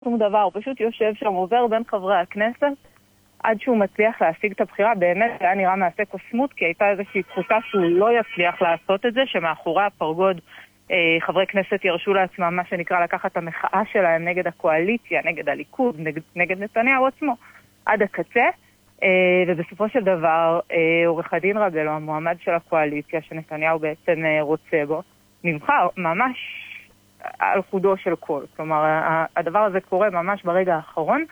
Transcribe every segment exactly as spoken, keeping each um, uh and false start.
שום דבר, הוא פשוט יושב שם, עובר בין חברי הכנסת, עד שהוא מצליח להשיג את הבחירה. באמת היה נראה מעשה קוסמות, כי הייתה איזושהי תחושה שהוא לא יצליח לעשות את זה, שמאחורי הפרגוד אה, חברי כנסת ירשו לעצמם מה שנקרא לקחת את המחאה שלהם נגד הקואליציה, נגד הליכוד, נגד, נגד נתניהו עצמו, עד הקצה. אה, ובסופו של דבר, אה, עורך הדין רבלו, המועמד של הקואליציה, שנתניהו בעצם אה, רוצה בו, נבחר ממש על חודו של כל. כלומר, הדבר הזה קורה ממש ברגע האחרון.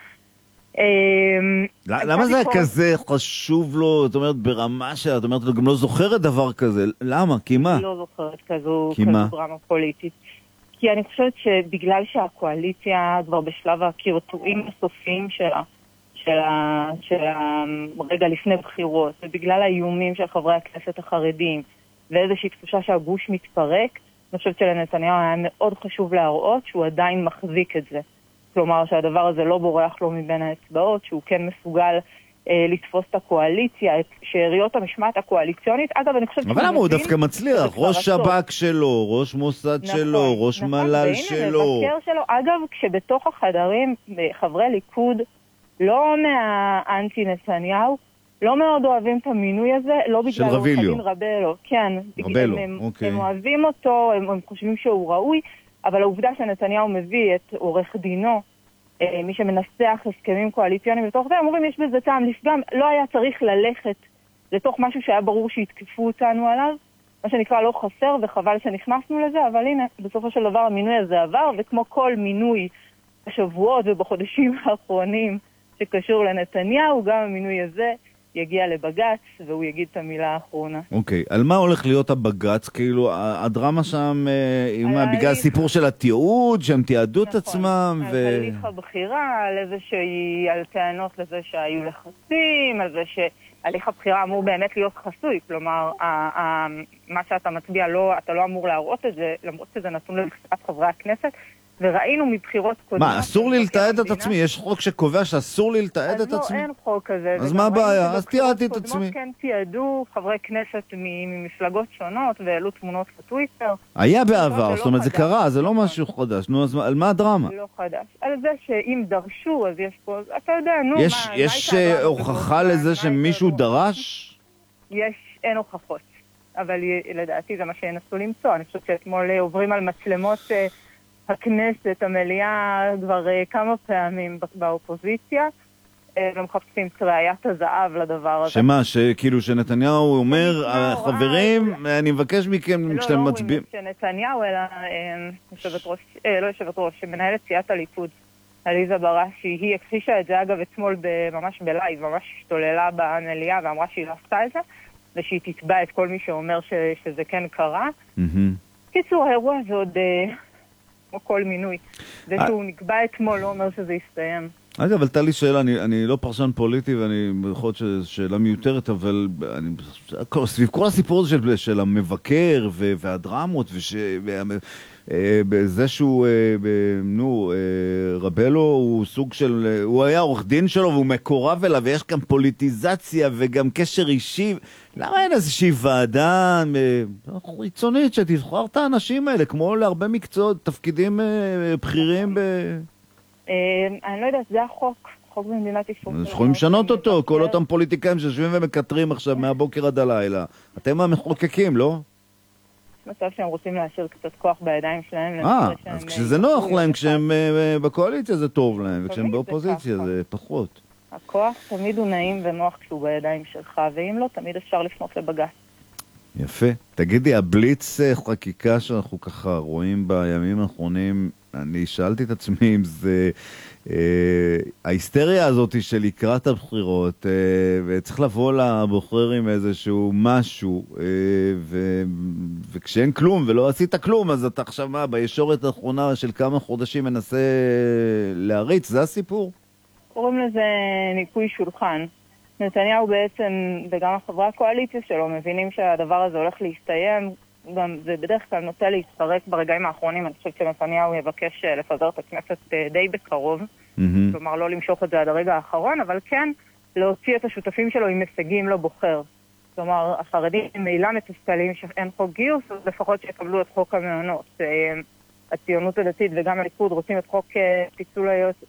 למה זה כזה חשוב לו, זאת אומרת, ברמה שלה, זאת אומרת, גם לא זוכרת דבר כזה. למה? כי מה? אני לא זוכרת כזו דרמה פוליטית. כי אני חושבת שבגלל שהקואליציה כבר בשלב הקרטועים הסופיים שלה, של הרגע לפני בחירות, ובגלל האיומים של חברי הכנסת החרדים, ואיזושהי תחושה שהגוש מתפרק, אני חושבת שלנתניהו היה מאוד חשוב להראות שהוא עדיין מחזיק את זה. כלומר שהדבר הזה לא בורח לו מבין האצבעות, שהוא כן מסוגל אה, לתפוס את הקואליציה, את שאריות המשמעת הקואליציונית. אגב, אני חושבת... אבל למה הוא דווקא מצליח? ראש שב"כ שלו, ראש מוסד נכון, שלו, ראש נכון, מל"ל שלו. שלו. אגב, כשבתוך החדרים חברי ליכוד, לא מהאנטי נתניהו, לא מאוד אוהבים את המינוי הזה, לא בגלל עורך הדין רבלו. כן, רבלו, הם, אוקיי. הם אוהבים אותו, הם, הם חושבים שהוא ראוי, אבל העובדה שנתניהו מביא את עורך דינו, מי שמנסח הסכמים קואליציוניים בתוך זה, אמורים יש בזה טעם לפגם, לא היה צריך ללכת לתוך משהו שהיה ברור שהתקפו אותנו עליו, מה שנקרא לא חסר וחבל שנכנסנו לזה, אבל הנה, בסופו של דבר המינוי הזה עבר, וכמו כל מינוי בשבועות ובחודשים האחרונים שקשור לנתניהו, גם המינוי הזה יגיע לבגץ, והוא יגיד את המילה האחרונה. אוקיי, על מה הולך להיות הבגץ? כאילו, הדרמה שם, בגלל הסיפור של התיעוד, שהם תיעדו את עצמם, ו... על הליך הבחירה, על איזושהי, על טענות לזה שהיו לחצים, על זה שהליך הבחירה אמור באמת להיות חסוי, כלומר, מה שאתה מצביע, אתה לא אמור להראות את זה, למרות שזה נתון לבחירת חברי הכנסת, וראינו מבחירות קודמות... מה, אסור לי לתעד את עצמי? יש חוק שקובע שאסור לי לתעד את עצמי? אז לא, אין חוק כזה. אז מה הבעיה? אז תיעדתי את עצמי. קודמות כן תיעדו חברי כנסת ממפלגות שונות, והעלו תמונות בטוויטר. היה בעבר, זאת אומרת, זה קרה, זה לא משהו חדש. נו, אז על מה הדרמה? לא חדש. על זה שאם דרשו, אז יש פה... אתה יודע, נו, מה... יש הוכחה לזה שמישהו דרש? יש, אין הוכחות. אבל לדעתי זה מה שינסו למצוא. אני חושבת שאתמול עוברים על מצלמות... הכנסת, המליאה, כבר כמה פעמים באופוזיציה, ומחפשים את ראיית הזהב לדבר הזה. שמה, שכאילו שנתניהו אומר, חברים, אני מבקש מכם, כשאתם מצביעים... לא, לא אומרים שנתניהו, אלא יושבת ראש, לא יושבת ראש, שמנהלת סיעת הליכוד, עליזה בראשי, היא הכחישה את זה, אגב, אתמול ממש בלייב, ממש השתוללה במליאה, ואמרה שהיא לא עשתה את זה, ושהיא תתבע את כל מי שאומר שזה כן קרה. קיצור, האירוע הזה עוד... כמו כל מינוי. זה שהוא נקבע אתמול לא אומר שזה יסתיים. אגב, עלתה לי שאלה, אני, אני לא פרשן פוליטי, ואני יכול להיות שאלה מיותרת, אבל אני, סביב כל הסיפור הזה של, של המבקר ו, והדרמות, וש, בזה שהוא, נו, רבלו הוא סוג של, הוא היה עורך דין שלו, והוא מקורב אליו, ויש כאן פוליטיזציה וגם קשר אישי. למה אין איזושהי ועדה חיצונית שתבחר את האנשים האלה, כמו להרבה מקצועות, תפקידים בכירים ב... אני לא יודעת, זה החוק, חוק במדינת ישראל. אז יכולים לשנות אותו, כל אותם פוליטיקאים שיושבים ומקטרים עכשיו מהבוקר עד הלילה. אתם המחוקקים, לא? מצב שהם רוצים להשאיר קצת כוח בידיים שלהם. אה, אז כשזה נוח להם, כשהם בקואליציה זה טוב להם, וכשהם באופוזיציה זה פחות. הכוח תמיד הוא נעים ונוח כשהוא בידיים שלך, ואם לא, תמיד אפשר לפנות לבג"ץ. יפה. תגידי, הבליץ חקיקה שאנחנו ככה רואים בימים האחרונים, אני שאלתי את עצמי אם זה אה, ההיסטריה הזאת של לקראת הבחירות, אה, וצריך לבוא לבוחר עם איזשהו משהו, אה, ו, וכשאין כלום ולא עשית כלום, אז אתה עכשיו מה, בישורת האחרונה של כמה חודשים מנסה להריץ, זה הסיפור? קוראים לזה ניקוי שולחן. נתניהו בעצם, וגם החברי הקואליציה שלו, מבינים שהדבר הזה הולך להסתיים, גם זה בדרך כלל נוטה להתפרק ברגעים האחרונים. אני חושבת שנתניהו יבקש לפזר את הכנסת די בקרוב, mm-hmm. כלומר לא למשוך את זה עד הרגע האחרון, אבל כן להוציא את השותפים שלו עם הישגים לא בוחר. כלומר, החרדים מילה מתסכלים שאין חוק גיוס, אז לפחות שיקבלו את חוק המעונות. הציונות הדתית וגם הליכוד רוצים את חוק פיצול